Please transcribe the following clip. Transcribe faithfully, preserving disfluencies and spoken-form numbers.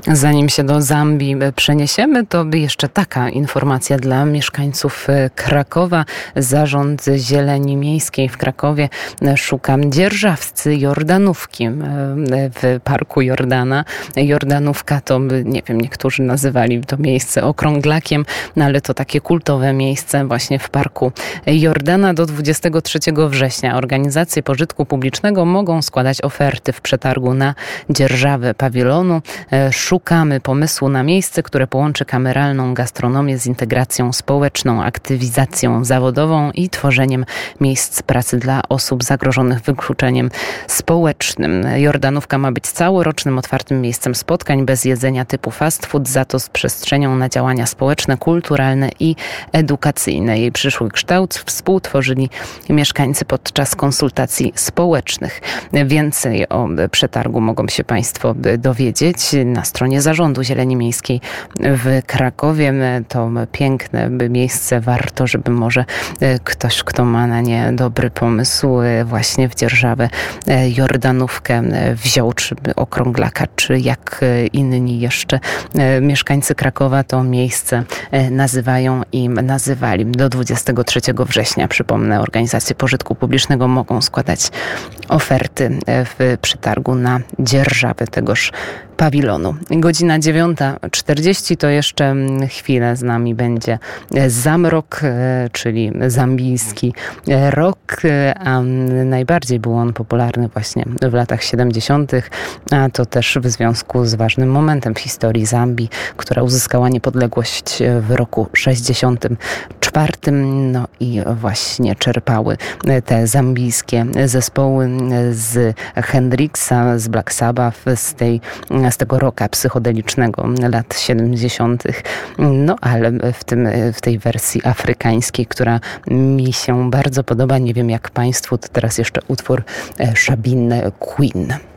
Zanim się do Zambii przeniesiemy, to jeszcze taka informacja dla mieszkańców Krakowa. Zarząd Zieleni Miejskiej w Krakowie szuka dzierżawcy Jordanówki w Parku Jordana. Jordanówka to, nie wiem, niektórzy nazywali to miejsce okrąglakiem, no ale to takie kultowe miejsce właśnie w Parku Jordana. Do dwudziestego trzeciego września organizacje pożytku publicznego mogą składać oferty w przetargu na dzierżawę pawilonu. Szukamy pomysłu na miejsce, które połączy kameralną gastronomię z integracją społeczną, aktywizacją zawodową i tworzeniem miejsc pracy dla osób zagrożonych wykluczeniem społecznym. Jordanówka ma być całorocznym otwartym miejscem spotkań bez jedzenia typu fast food, za to z przestrzenią na działania społeczne, kulturalne i edukacyjne. Jej przyszły kształt współtworzyli mieszkańcy podczas konsultacji społecznych. Więcej o przetargu mogą się Państwo dowiedzieć na stronie Zarządu Zieleni Miejskiej w Krakowie. To piękne miejsce, warto, żeby może ktoś, kto ma na nie dobry pomysł, właśnie w dzierżawę Jordanówkę wziął, czy okrąglaka, czy jak inni jeszcze mieszkańcy Krakowa to miejsce nazywają i nazywali. Do dwudziestego trzeciego września, przypomnę, organizacje pożytku publicznego mogą składać oferty w przetargu na dzierżawę tegoż pawilonu. Godzina dziewiąta czterdzieści, to jeszcze chwilę z nami będzie Zamrok, czyli zambijski rock, a najbardziej był on popularny właśnie w latach siedemdziesiątych, a to też w związku z ważnym momentem w historii Zambii, która uzyskała niepodległość w roku sześćdziesiątym czwartym. No i właśnie czerpały te zambijskie zespoły z Hendrixa, z Black Sabbath, z, tej, z tego rocka psychodelicznego lat siedemdziesiątych. No ale w, tym, w tej wersji afrykańskiej, która mi się bardzo podoba, nie wiem jak Państwu, to teraz jeszcze utwór Sabine Queen.